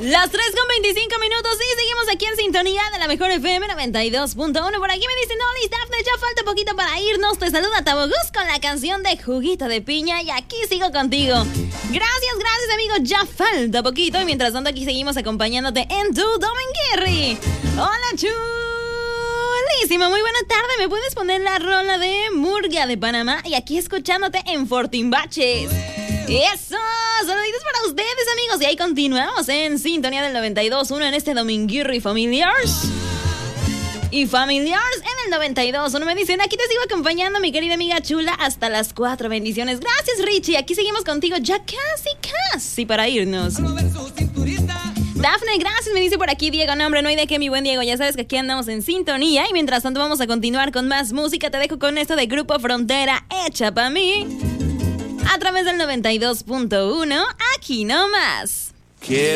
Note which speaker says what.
Speaker 1: Las 3:25 y seguimos aquí en sintonía de la mejor FM 92.1. Por aquí me dicen, no, Liz, Dafne, ya falta poquito para irnos. Te saluda Tabogus con la canción de Juguito de Piña y aquí sigo contigo. Gracias, amigo, ya falta poquito. Y mientras tanto aquí seguimos acompañándote en tu Dominguirri. Hola, chulísimo, muy buena tarde. ¿Me puedes poner la rola de Murga de Panamá? Y aquí escuchándote en Fortimbaches. ¡Eso! Saluditos para ustedes, amigos. Y ahí continuamos en sintonía del 92.1 en este Dominguirri Familiars. Y Familiars en el 92.1. Me dicen, aquí te sigo acompañando, mi querida amiga chula, hasta las 4. Bendiciones. Gracias, Richie. Aquí seguimos contigo ya casi para irnos. Dafne, gracias, me dice por aquí Diego. No, hombre, no hay de qué, mi buen Diego. Ya sabes que aquí andamos en sintonía. Y mientras tanto vamos a continuar con más música. Te dejo con esto de Grupo Frontera, hecha pa' mí. A través del 92.1, aquí nomás.